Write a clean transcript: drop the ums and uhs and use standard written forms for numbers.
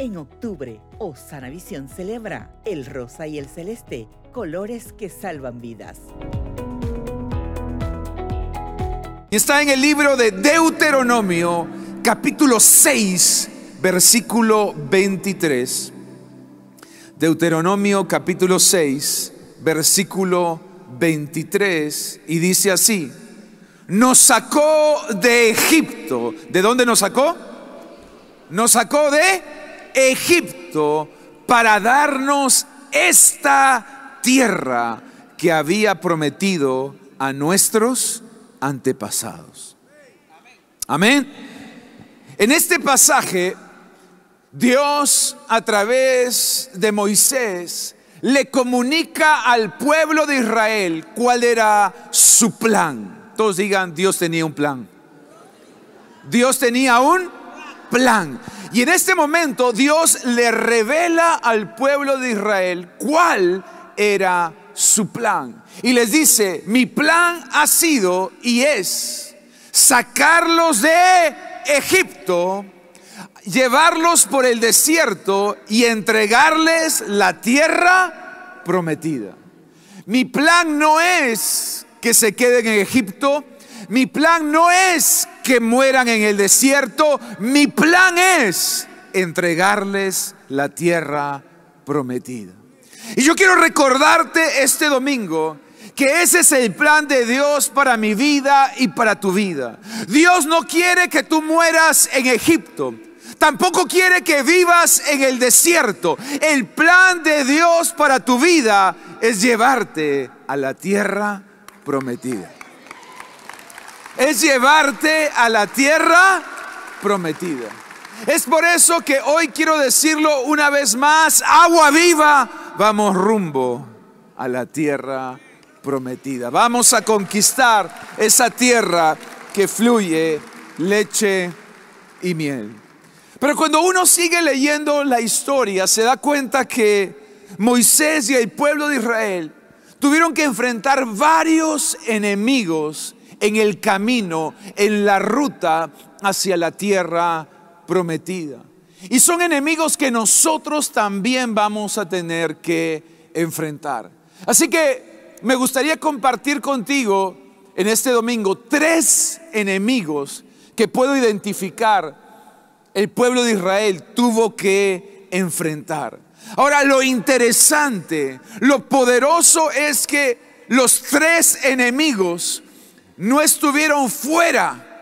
En octubre, Osana Visión celebra el rosa y el celeste, colores que salvan vidas. Está en el libro de Deuteronomio, capítulo 6, versículo 23. Deuteronomio, capítulo 6, versículo 23. Y dice así: nos sacó de Egipto. ¿De dónde nos sacó? Nos sacó de Egipto para darnos esta tierra que había prometido a nuestros antepasados. Amén. En este pasaje, Dios a través de Moisés le comunica al pueblo de Israel cuál era su plan. Todos digan: Dios tenía un plan. Dios tenía un plan. Y en este momento Dios le revela al pueblo de Israel cuál era su plan. Y les dice: mi plan ha sido y es sacarlos de Egipto, llevarlos por el desierto y entregarles la tierra prometida. Mi plan no es que se queden en Egipto. Mi plan no es que mueran en el desierto. Mi plan es entregarles la tierra prometida. Y yo quiero recordarte este domingo que ese es el plan de Dios para mi vida y para tu vida. Dios no quiere que tú mueras en Egipto. Tampoco quiere que vivas en el desierto. El plan de Dios para tu vida es llevarte a la tierra prometida. Es llevarte a la tierra prometida. Es por eso que hoy quiero decirlo una vez más: agua viva, vamos rumbo a la tierra prometida. Vamos a conquistar esa tierra que fluye leche y miel. Pero cuando uno sigue leyendo la historia, se da cuenta que Moisés y el pueblo de Israel tuvieron que enfrentar varios enemigos en el camino, en la ruta hacia la tierra prometida. Y son enemigos que nosotros también vamos a tener que enfrentar. Así que me gustaría compartir contigo en este domingo 3 enemigos que puedo identificar el pueblo de Israel tuvo que enfrentar. Ahora, lo interesante, lo poderoso es que los 3 enemigos no estuvieron fuera